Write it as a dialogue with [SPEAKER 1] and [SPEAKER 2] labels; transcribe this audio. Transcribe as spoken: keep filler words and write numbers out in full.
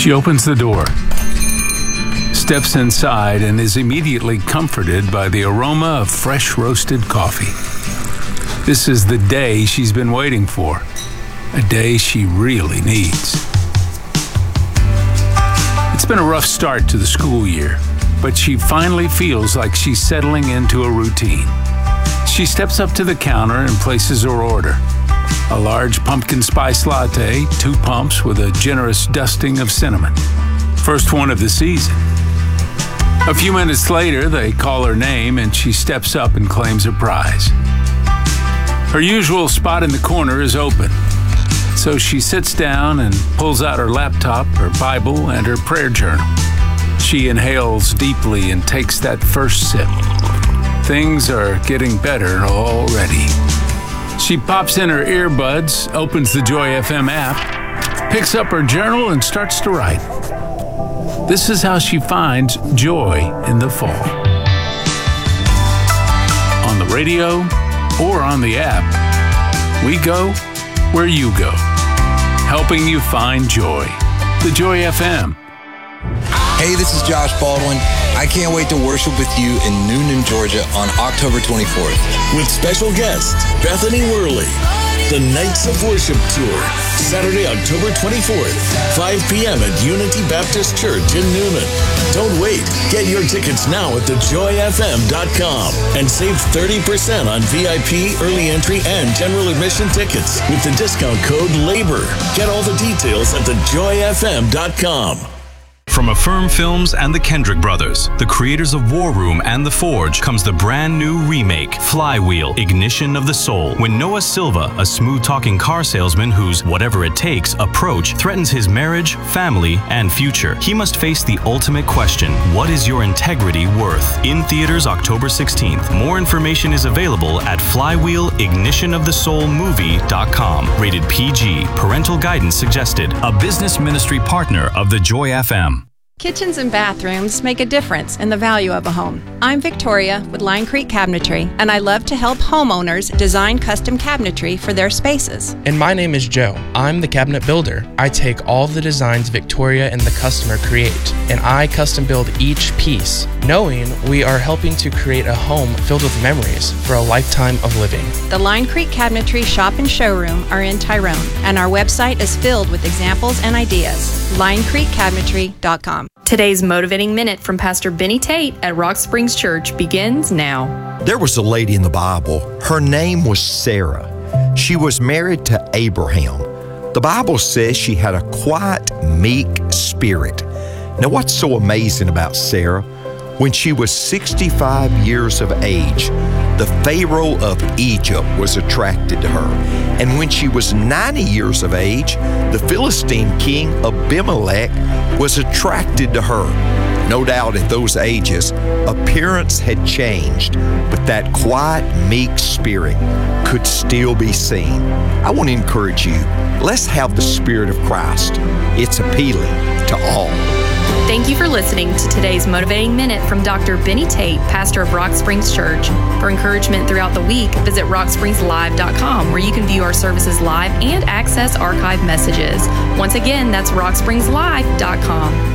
[SPEAKER 1] She opens the door, steps inside, and is immediately comforted by the aroma of fresh roasted coffee. This is the day she's been waiting for, a day she really needs. It's been a rough start to the school year, but she finally feels like she's settling into a routine. She steps up to the counter and places her order. A large pumpkin spice latte, two pumps with a generous dusting of cinnamon. First one of the season. A few minutes later, they call her name and she steps up and claims her prize. Her usual spot in the corner is open, so she sits down and pulls out her laptop, her Bible, and her prayer journal. She inhales deeply and takes that first sip. Things are getting better already. She pops in her earbuds, opens the Joy F M app, picks up her journal, and starts to write. This is how she finds joy in the fall. On the radio or on the app, we go where you go, helping you find joy. The Joy F M.
[SPEAKER 2] Hey, this is Josh Baldwin. I can't wait to worship with you in Noonan, Georgia on October twenty-fourth.
[SPEAKER 3] With special guest, Bethany Worley. The Nights of Worship Tour, Saturday, October twenty-fourth, five p.m. at Unity Baptist Church in Noonan. Don't wait. Get your tickets now at the joy f m dot com and save thirty percent on V I P, early entry, and general admission tickets with the discount code LABOR. Get all the details at the joy f m dot com.
[SPEAKER 4] From Affirm Films and the Kendrick Brothers, the creators of War Room and The Forge, comes the brand new remake, Flywheel, Ignition of the Soul. When Noah Silva, a smooth-talking car salesman whose whatever it takes approach threatens his marriage, family, and future, he must face the ultimate question: what is your integrity worth? In theaters October sixteenth. More information is available at flywheel ignition of the soul movie dot com. Rated P G. Parental guidance suggested. A business ministry partner of the Joy F M.
[SPEAKER 5] Kitchens and bathrooms make a difference in the value of a home. I'm Victoria with Lion Creek Cabinetry, and I love to help homeowners design custom cabinetry for their spaces.
[SPEAKER 6] And my name is Joe. I'm the cabinet builder. I take all the designs Victoria and the customer create, and I custom build each piece, knowing we are helping to create a home filled with memories for a lifetime of living.
[SPEAKER 5] The Lion Creek Cabinetry shop and showroom are in Tyrone, and our website is filled with examples and ideas. lion creek cabinetry dot com.
[SPEAKER 7] Today's Motivating Minute from Pastor Benny Tate at Rock Springs Church begins now.
[SPEAKER 8] There was a lady in the Bible. Her name was Sarah. She was married to Abraham. The Bible says she had a quiet, meek spirit. Now, what's so amazing about Sarah? When she was sixty-five years of age, the Pharaoh of Egypt was attracted to her. And when she was ninety years of age, the Philistine king Abimelech was attracted to her. No doubt at those ages, appearance had changed, but that quiet, meek spirit could still be seen. I want to encourage you, let's have the Spirit of Christ. It's appealing to all.
[SPEAKER 7] Thank you for listening to today's Motivating Minute from Doctor Benny Tate, pastor of Rock Springs Church. For encouragement throughout the week, visit rock springs live dot com, where you can view our services live and access archived messages. Once again, that's rock springs live dot com.